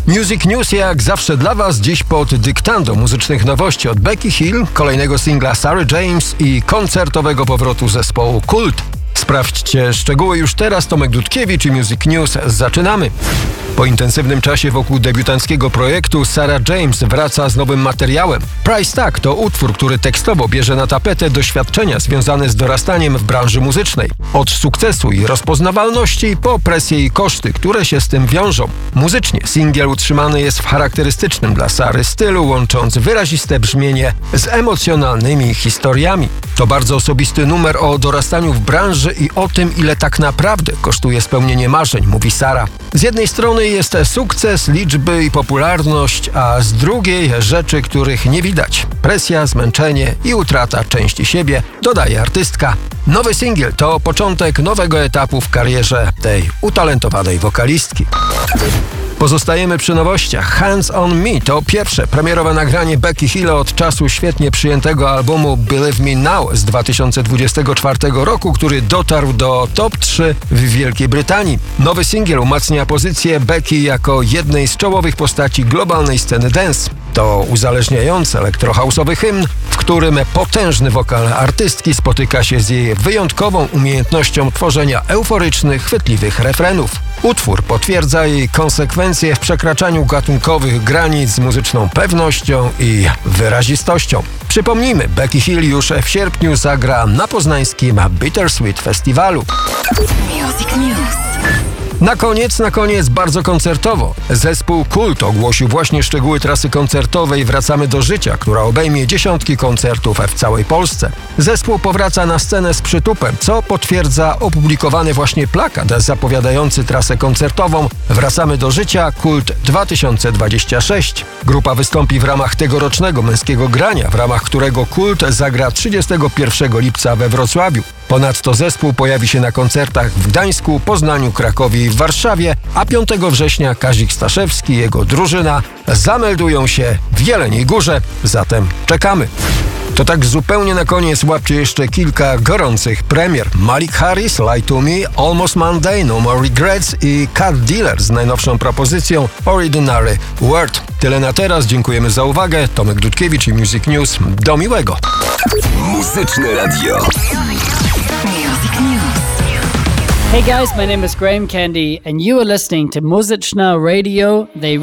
Music News jak zawsze dla Was dziś pod dyktando muzycznych nowości od Becky Hill, kolejnego singla Sarah James i koncertowego powrotu zespołu Kult. Sprawdźcie szczegóły już teraz. Tomek Dudkiewicz i Music News. Zaczynamy! Po intensywnym czasie wokół debiutanckiego projektu Sarah James wraca z nowym materiałem. Price Tag to utwór, który tekstowo bierze na tapetę doświadczenia związane z dorastaniem w branży muzycznej. Od sukcesu i rozpoznawalności po presję i koszty, które się z tym wiążą. Muzycznie singiel utrzymany jest w charakterystycznym dla Sary stylu, łącząc wyraziste brzmienie z emocjonalnymi historiami. To bardzo osobisty numer o dorastaniu w branży i o tym, ile tak naprawdę kosztuje spełnienie marzeń, mówi Sara. Z jednej strony jest sukces, liczby i popularność, a z drugiej rzeczy, których nie widać. Presja, zmęczenie i utrata części siebie, dodaje artystka. Nowy singiel to początek nowego etapu w karierze tej utalentowanej wokalistki. Pozostajemy przy nowościach. Hands on Me to pierwsze premierowe nagranie Becky Hill od czasu świetnie przyjętego albumu Believe Me Now z 2024 roku, który dotarł do top 3 w Wielkiej Brytanii. Nowy singiel umacnia pozycję Becky jako jednej z czołowych postaci globalnej sceny dance. To uzależniający elektrohouse'owy hymn, w którym potężny wokal artystki spotyka się z jej wyjątkową umiejętnością tworzenia euforycznych, chwytliwych refrenów. Utwór potwierdza jej konsekwencje w przekraczaniu gatunkowych granic z muzyczną pewnością i wyrazistością. Przypomnijmy, Becky Hill już w sierpniu zagra na poznańskim Bittersweet Festiwalu. Music News. Na koniec bardzo koncertowo. Zespół Kult ogłosił właśnie szczegóły trasy koncertowej Wracamy do życia, która obejmie dziesiątki koncertów w całej Polsce. Zespół powraca na scenę z przytupem, co potwierdza opublikowany właśnie plakat zapowiadający trasę koncertową Wracamy do życia Kult 2026. Grupa wystąpi w ramach tegorocznego męskiego grania, w ramach którego Kult zagra 31 lipca we Wrocławiu. Ponadto zespół pojawi się na koncertach w Gdańsku, Poznaniu, Krakowie i w Warszawie, a 5 września Kazik Staszewski i jego drużyna zameldują się w Jeleniej Górze, zatem czekamy. To tak zupełnie na koniec łapcie jeszcze kilka gorących premier. Malik Harris, Lie to Me, Almost Monday, No More Regrets i Cat Dealer z najnowszą propozycją Ordinary World. Tyle na teraz, dziękujemy za uwagę. Tomek Dudkiewicz i Music News. Do miłego! Muzyczne Radio. Music News. Hey guys, my name is Graham Candy and you are listening to Muzyczna Radio. They